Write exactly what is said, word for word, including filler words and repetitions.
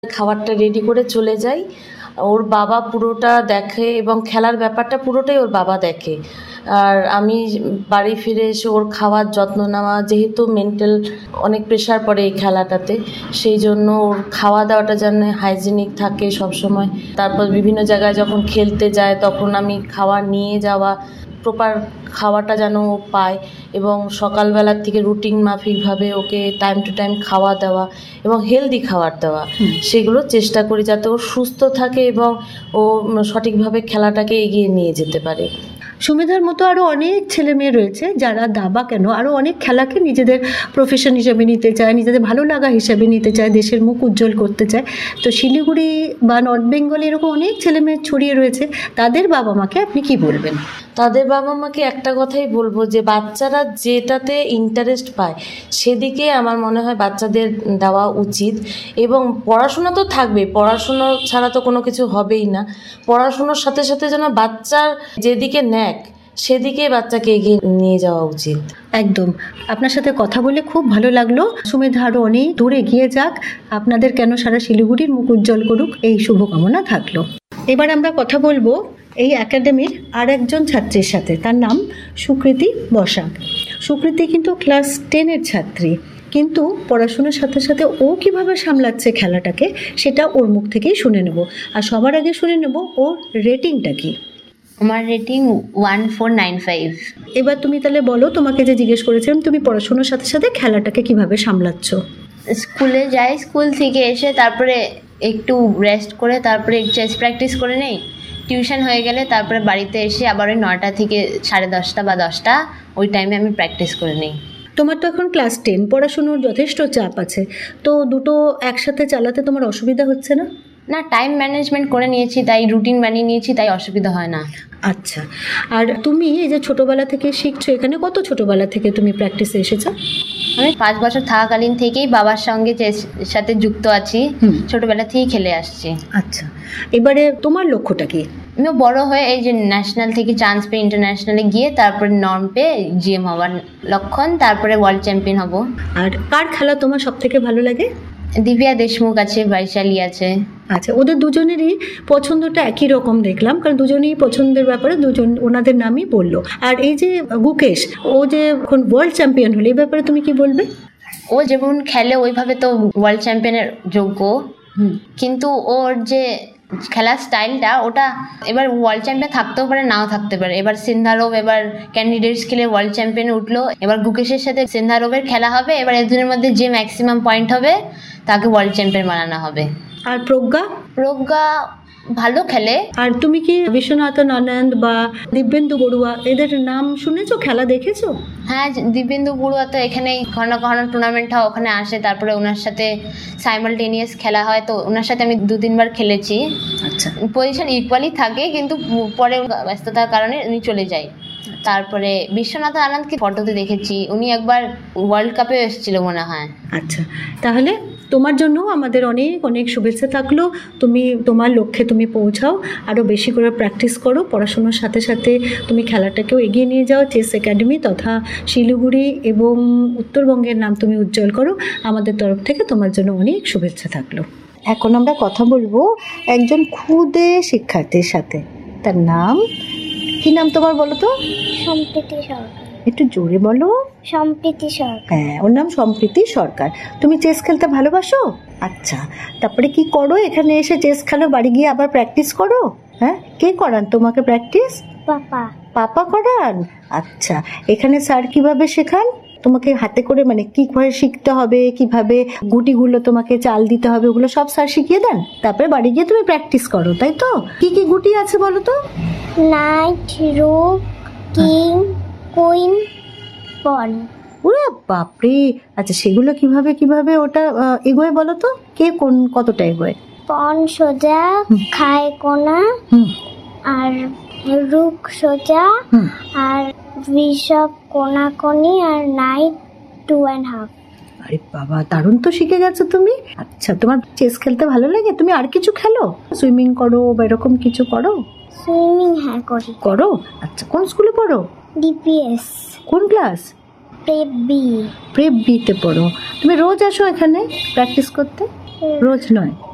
খাবারটা রেডি করে চলে যাই, ওর বাবা পুরোটা দেখে এবং খেলার ব্যাপারটা পুরোটাই ওর বাবা দেখে। আর আমি বাড়ি ফিরে এসে ওর খাওয়ার যত্ন নেওয়া, যেহেতু মেন্টাল অনেক প্রেশার পড়ে এই খেলাটাতে, সেই জন্য ওর খাওয়া দাওয়াটা যেন হাইজিনিক থাকে সবসময়। তারপর বিভিন্ন জায়গায় যখন খেলতে যায় তখন আমি খাবার নিয়ে যাওয়া, প্রপার খাওয়াটা যেন ও পায় এবং সকালবেলার থেকে routine মাফিকভাবে okay time to time খাওয়া দেওয়া এবং হেলদি খাবার দেওয়া, সেগুলো চেষ্টা করি যাতে ও সুস্থ থাকে এবং ও সঠিকভাবে খেলাটাকে এগিয়ে নিয়ে যেতে পারে। সুমেধার মতো আরও অনেক ছেলে মেয়ে রয়েছে যারা দাবা কেন আরও অনেক খেলাকে নিজেদের প্রফেশন হিসেবে নিতে চায়, নিজেদের ভালো লাগা হিসেবে নিতে চায়, দেশের মুখ উজ্জ্বল করতে চায়। তো শিলিগুড়ি বা নর্থ বেঙ্গলে এরকম অনেক ছেলে মেয়ে ছড়িয়ে রয়েছে, তাদের বাবা মাকে আপনি কি বলবেন? তাদের বাবা মাকে একটা কথাই বলবো যে বাচ্চারা যেটাতে ইন্টারেস্ট পায় সেদিকে আমার মনে হয় বাচ্চাদের দেওয়া উচিত। এবং পড়াশোনা তো থাকবে, পড়াশুনো ছাড়া তো কোনো কিছু হবেই না। পড়াশুনোর সাথে সাথে যেন বাচ্চার যেদিকে ন্যাক সেদিকে বাচ্চাকে এগিয়ে নিয়ে যাওয়া উচিত। একদম, আপনার সাথে কথা বলে খুব ভালো লাগলো। সুমেধা আরও অনেক দূরে এগিয়ে যাক, আপনাদের কেন সারা শিলিগুড়ির মুখ উজ্জ্বল করুক, এই শুভকামনা থাকলো। এবার আমরা কথা বলবো এই একাডেমির আর একজন ছাত্রীর সাথে, তার নাম সুকৃতি বসাক। সুকৃতি কিন্তু ক্লাস টেনের ছাত্রী, কিন্তু পড়াশোনার সাথে সাথে ও কিভাবে সামলাচ্ছে খেলাটাকে সেটা ওর মুখ থেকেই শুনে নেব। আর সবার আগে শুনে নেব ওর রেটিংটা কি। আমার rating one four nine five. এবার তুমি তাহলে বলো, তোমাকে যে জিজ্ঞেস করেছিলাম তুমি পড়াশোনার সাথে সাথে খেলাটাকে কিভাবে সামলাচ্ছ? স্কুলে যাই, স্কুল থেকে এসে তারপরে একটু রেস্ট করে তারপরে চেস প্র্যাকটিস করে নেই। টিউশন হয়ে গেলে তারপরে বাড়িতে এসে আবার ওই নটা থেকে সাড়ে দশটা বা দশটা ওই টাইমে আমি প্র্যাকটিস করে নিই। তোমার তো এখন ক্লাস টেন, পড়াশুনোর যথেষ্ট চাপ আছে, তো দুটো একসাথে চালাতে তোমার অসুবিধা হচ্ছে না? না, টাইম ম্যানেজমেন্ট করে নিয়েছি, তাই রুটিন বানিয়ে নিয়েছি, তাই অসুবিধা হয় না। আচ্ছা, আর তুমি এই যে ছোটোবেলা থেকে শিখছো, এখানে কত ছোটোবেলা থেকে তুমি প্র্যাকটিসে এসেছো? আমি পাঁচ বছর থাকাকালীন থেকেই বাবার সঙ্গে চেস সাথে যুক্ত আছি, ছোটোবেলা থেকেই খেলে আসছি। আচ্ছা, এবারে তোমার লক্ষ্যটা কি? আমি বড় হয়ে এই যে ন্যাশনাল থেকে চান্স পেয়ে ইন্টারন্যাশনালে গিয়ে তারপরে নর্ম পেয়ে জিএম হওয়ার লক্ষণ, তারপরে ওয়ার্ল্ড চ্যাম্পিয়ন হব। আর কার খেলা তোমার সব থেকে ভালো লাগে? দিব্যা দেশমুখ আছে, বৈশালী আছে। আচ্ছা, ওদের দুজনেরই পছন্দটা একই রকম দেখলাম, কারণ দুজনেই পছন্দের ব্যাপারে দুজন ওনাদের নামই বললো। আর এই যে গুকেশ, ও যে এখন ওয়ার্ল্ড চ্যাম্পিয়ন হলো, এই ব্যাপারে তুমি কি বলবে? ও যেমন খেলে ওইভাবে তো ওয়ার্ল্ড চ্যাম্পিয়নের যোগ্য, কিন্তু ওর যে খেলার স্টাইলটা ওটা এবার ওয়ার্ল্ড চ্যাম্পিয়ন থাকতেও পারে, নাও থাকতে পারে। এবার সিন্ধারোভ এবার ক্যান্ডিডেটস খেলে ওয়ার্ল্ড চ্যাম্পিয়নে উঠলো, এবার গুকেশের সাথে সিন্ধারোভের খেলা হবে, এবার এদের মধ্যে যে ম্যাক্সিমাম পয়েন্ট হবে তাকে ওয়ার্ল্ড চ্যাম্পিয়ন বানানো হবে। আর প্রজ্ঞা? প্রজ্ঞা ভালো খেলে। আর তুমি কি বিশ্বনাথন আনন্দ বা দিব্যেন্দু বড়ুয়া এদের নাম শুনেছো, খেলা দেখেছো? হ্যাঁ, দিব্যেন্দু বড়ুয়া তো এখানেই কখনো কখনো টুর্নামেন্ট হয়, ওখানে আসে, তারপরে ওনার সাথে সাইমালটেনিয়াস খেলা হয়, তো ওনার সাথে আমি দু তিনবার খেলেছি। আচ্ছা, পজিশন ইকুয়ালি থাকে, কিন্তু পরে ব্যস্ততার কারণে উনি চলে যায়। তারপরে বিশ্বনাথ আনন্দকে ফটোতে দেখেছি, উনি একবার ওয়ার্ল্ড কাপে এসেছিল মনে হয়। আচ্ছা, তাহলে তোমার জন্য আমাদের অনেক অনেক শুভেচ্ছা থাকলো। তুমি তোমার লক্ষ্যে তুমি পৌঁছাও, আরও বেশি করে প্র্যাকটিস করো, পড়াশোনার সাথে সাথে তুমি খেলাটাকেও এগিয়ে নিয়ে যাও। চেস একাডেমি তথা শিলিগুড়ি এবং উত্তরবঙ্গের নাম তুমি উজ্জ্বল করো। আমাদের তরফ থেকে তোমার জন্য অনেক শুভেচ্ছা থাকলো। এখন আমরা কথা বলবো একজন ক্ষুদে শিক্ষার্থীর সাথে, তার নাম কি? নাম তোমার বলো তো? সম্প্রীতি সরকার। একটু জোরে বলো। সম্প্রীতি সরকার। হ্যাঁ, ওর নাম সম্প্রীতি সরকার। তুমি চেস খেলতে ভালোবাসো? আচ্ছা, তারপরে কি করো? এখানে এসে চেস খেলো, বাড়ি গিয়ে আবার প্র্যাকটিস করো? হ্যাঁ, কে করান তোমাকে প্র্যাকটিস? পাপা। পাপা করান? আচ্ছা, এখানে স্যার কিভাবে শেখান তোমাকে? হাতে করে, মানে কিভাবে শিখতে হবে, কিভাবে গুটিগুলো তোমাকে চাল দিতে হবে, ওগুলো সব স্যার শিখিয়ে দেন, তারপরে বাড়ি গিয়ে তুমি প্র্যাকটিস করো, তাই তো? কি কি গুটি আছে বলো তো? নাইট, রুক, কিং, কুইন, পন। ওরে বাপরে! আচ্ছা, সেগুলো কিভাবে কিভাবে ওটা এগোয় বলো তো? কে কোন কতটা এগোয়? পন সোজা, খায় কোনা, আর রুক সোজা, আর bishop কোনাকোনি, R night two and half. আরে বাবা, দারুণ তো শিখে গেছো তুমি। আচ্ছা, তোমার চেস খেলতে ভালো লাগে? তুমি আর কিছু খেলো? সুইমিং করো বা এরকম কিছু করো? সুইমিং হ্যাঁ করি। করো? আচ্ছা, কোন স্কুলে পড়ো? ডিপিএস। কোন ক্লাস? Prep B. প্রেপ বিতে পড়ো। তুমি রোজ আসো এখানে প্র্যাকটিস করতে? রোজ নয়?